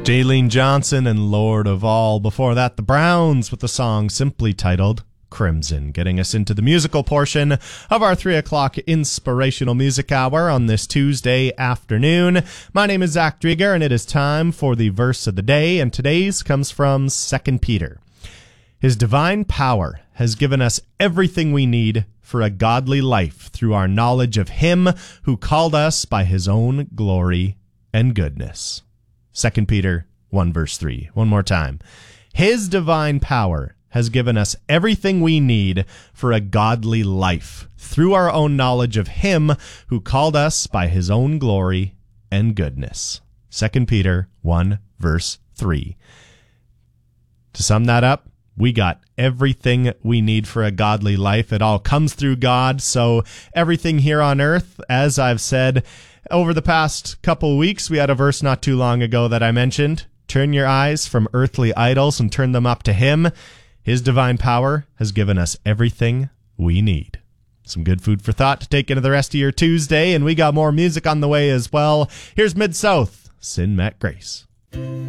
Jaylene Johnson and Lord of All. Before that, the Browns with the song simply titled Crimson, getting us into the musical portion of our 3 o'clock inspirational music hour on this Tuesday afternoon. My name is Zach Drieger, and it is time for the verse of the day, and today's comes from 2 Peter. His divine power has given us everything we need for a godly life through our knowledge of Him who called us by His own glory and goodness. 2 Peter 1 verse 3. One more time. His divine power has given us everything we need for a godly life through our own knowledge of Him who called us by His own glory and goodness. 2 Peter 1 verse 3. To sum that up, we got everything we need for a godly life. It all comes through God. So everything here on earth, as I've said over the past couple of weeks, we had a verse not too long ago that I mentioned. Turn your eyes from earthly idols and turn them up to Him. His divine power has given us everything we need. Some good food for thought to take into the rest of your Tuesday, and we got more music on the way as well. Here's Mid-South, Sin Met Grace.